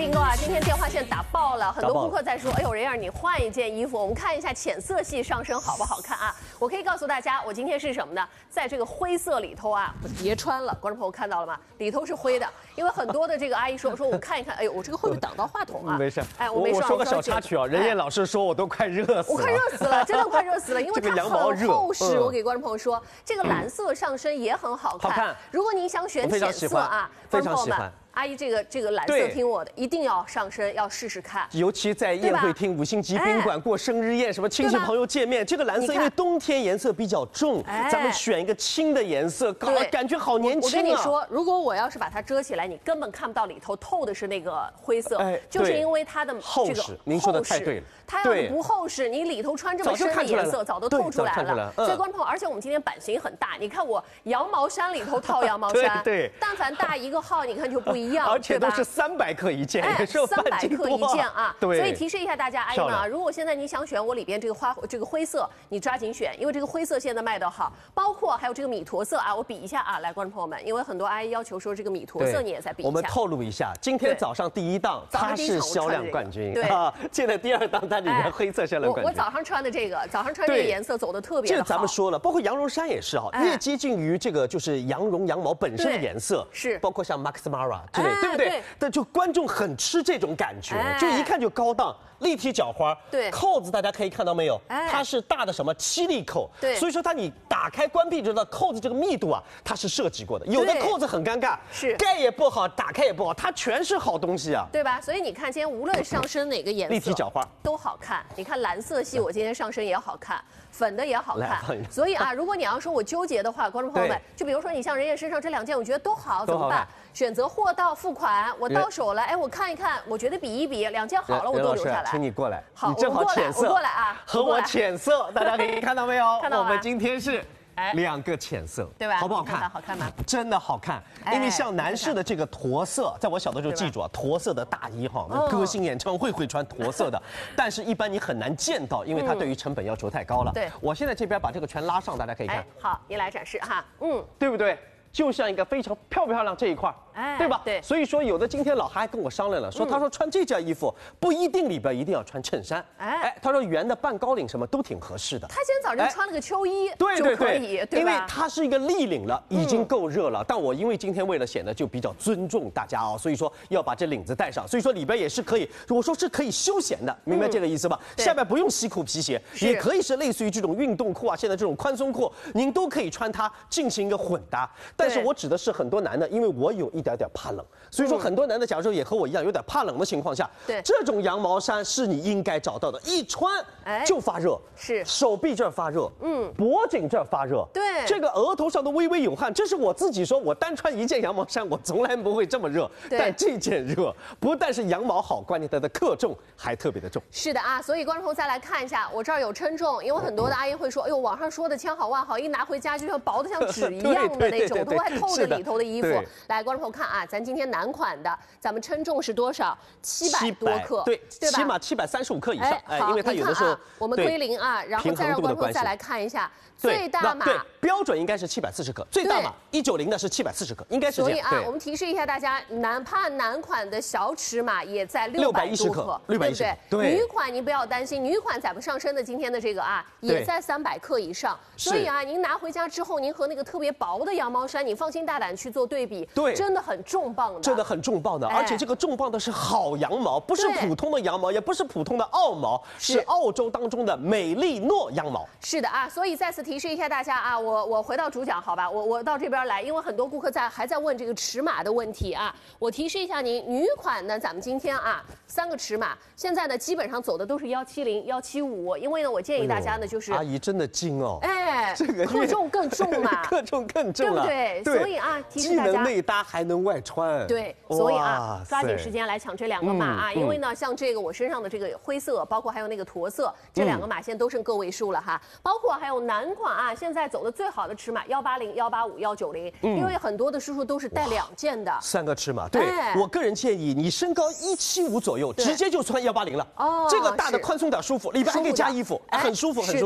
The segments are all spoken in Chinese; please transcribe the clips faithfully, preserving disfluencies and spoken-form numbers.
订购啊，今天电话线打爆了，很多顾客在说，哎呦，任燕你换一件衣服，我们看一下浅色系上身好不好看啊？我可以告诉大家，我今天是什么呢？在这个灰色里头啊，我别穿了，观众朋友看到了吗？里头是灰的，因为很多的这个阿姨说，说我看一看，哎呦，我这个会不会挡到话筒啊？ 没事， 哎，我没事。 我说个小插曲啊，任燕老师说我都快热死了， 我快热死了，真的快热死了，因为它很厚实。我给观众朋友说，这个蓝色上身也很好看。 好看。 如果您想选浅色啊， 非常喜欢。 阿姨，这个这个蓝色听我的，一定要上身，要试试看。 尤其在宴会厅、五星级宾馆过生日宴，什么亲戚朋友见面，这个蓝色因为冬天颜色比较重，咱们选一个轻的颜色，搞感觉好年轻啊！ 我跟你说，如果我要是把它遮起来，你根本看不到里头透的是那个灰色，就是因为它的厚实。您说的太对了， 它要是不厚实，你里头穿这么深的颜色，早都透出来了。所以观众朋友，而且我们今天版型很大，你看我羊毛衫里头套羊毛衫， 对， 但凡大一个号，你看就不一样， 而且都是。三百克一件， 哎，三百克一件啊！ 对， 所以提示一下大家，阿姨们啊，如果现在你想选我里边这个花这个灰色，你抓紧选，因为这个灰色现在卖得好，包括还有这个米驼色啊，我比一下啊，来，观众朋友们，因为很多阿姨要求说这个米驼色你也再比一下。 我们透露一下，今天早上第一档它是销量冠军，对啊，现在第二档它里面黑色销量冠军。 我我早上穿的这个，早上穿这个颜色走的特别好。 这咱们说了，包括羊绒衫也是啊，越接近于这个就是羊绒羊毛本身的颜色， 是包括像 Max Mara 之类，对不对？但就观众。很吃这种感觉，就一看就高档，立体脚花， 对， 扣子大家可以看到没有？它是大的什么七粒扣， 对， 所以说它你打开关闭之后，扣子这个密度啊，它是设计过的。有的扣子很尴尬， 是盖也不好，打开也不好，它全是好东西啊， 对吧？所以你看，今天无论上身哪个颜色， 立体脚花都好看。你看蓝色系，我今天上身也好看。粉的也好看，所以啊，如果你要说我纠结的话，观众朋友们，就比如说你像任燕身上这两件，我觉得都好，怎么办？选择货到付款，我到手了，哎，我看一看，我觉得比一比，两件好了，我都留下来。 请你过来， 好， 你正好浅色， 我过来啊， 和我浅色，大家可以看到没有？ 看到了。 我们今天是。两个浅色， 对吧？ 好不好看？ 好看吗？ 真的好看，因为像男士的这个驼色，在我小的时候记住啊，驼色的大衣哈，歌星演唱会会穿驼色的，但是一般你很难见到，因为它对于成本要求太高了。 对， 我现在这边把这个全拉上，大家可以看。 好，你来展示哈，嗯， 对不对？就像一个非常漂不漂亮这一块，哎，对吧？对，所以说有的今天老韩还跟我商量了，说他说穿这件衣服不一定里边一定要穿衬衫，哎，他说圆的半高领什么都挺合适的。 他今天早上穿了个秋衣， 对对对， 因为它是一个立领了，已经够热了。但我因为今天为了显得就比较尊重大家啊，所以说要把这领子带上，所以说里边也是可以，我说是可以休闲的，明白这个意思吧？下面不用西裤皮鞋，也可以是类似于这种运动裤啊，现在这种宽松裤，您都可以穿它进行一个混搭。但是我指的是很多男的，因为我有一点点怕冷，所以说很多男的，假如说也和我一样有点怕冷的情况下， 对这种羊毛衫是你应该找到的，一穿就发热， 是手臂这儿发热，嗯，脖颈这儿发热， 对， 这个额头上都微微有汗，这是我自己说，我单穿一件羊毛衫，我从来不会这么热，但这件热，不但是羊毛好，关键它的克重还特别的重。 是的啊，所以观众朋友再来看一下，我这儿有称重，因为很多的阿姨会说，哎呦，网上说的千好万好，一拿回家就像薄的像纸一样的那种，都还透着里头的衣服。来，观众朋友看啊，咱今天男款的，咱们称重是多少？七百多克， 对， 对吧？ 起码七百三十五克以上，哎，因为它有的时候我们归零啊，然后再让观众再来看一下最大码， 对，标准应该是七百四十克，最大码一九零的是七百四十克，应该是这样。 所以啊，我们提示一下大家，哪怕男款的小尺码也在六百多克， 六百一十克， 对。女款您不要担心，女款咱们上身的今天的这个啊，也在三百克以上。所以啊，您拿回家之后，您和那个特别薄的羊毛衫，你放心大胆去做对比， 对， 真的很重磅的， 真的很重磅的，而且这个重磅的是好羊毛，不是普通的羊毛，也不是普通的澳毛，是澳洲当中的美利诺羊毛。 是的啊，所以再次提示一下大家啊，我我回到主讲好吧，我我到这边来，因为很多顾客在还在问这个尺码的问题啊，我提示一下您，女款呢，咱们今天啊三个尺码，现在呢基本上走的都是幺七零、幺七五，因为呢我建议大家呢就是、 哎、阿姨真的精哦， 哎， 这个克重更重嘛， 克重更重了， 对不对？所以啊，提示大家既能内搭还能外穿， 对，所以啊，抓紧时间来抢这两个码啊，嗯、因为呢，像这个我身上的这个灰色，包括还有那个驼色，这两个码线都剩个位数了哈，包括还有男款啊，现在走的最好的尺码幺八零、幺八五、幺九零，因为很多的叔叔都是带两件的， 三个尺码。对、哎、我个人建议，你身高一七五左右，直接就穿幺八零了。哦，这个大的宽松点舒服，里边还可以加衣服，哎、很舒服，很舒服。 是的啊，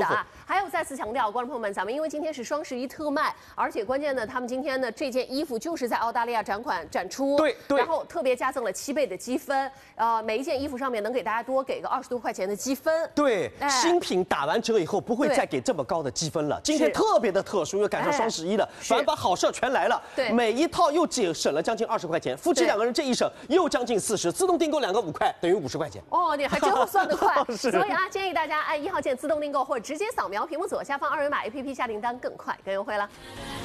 还有再次强调，观众朋友们，咱们因为今天是双十一特卖，而且关键呢，他们今天呢这件衣服就是在澳大利亚展馆展出， 对对， 然后特别加赠了七倍的积分，呃，每一件衣服上面能给大家多给个二十多块钱的积分。 对， 哎、 新品打完折以后不会再给这么高的积分了。今天特别的特殊，又赶上双十一了，哎、反正把好事全来了。 对， 每一套又节省了将近二十块钱，夫妻两个人这一省又将近四十，自动订购两个五块等于五十块钱。 哦，你还真会算得快。所以啊，建议大家按一号键自动订购，或者直接扫描屏幕左下方二维码 A P P 下订单更快更优惠了。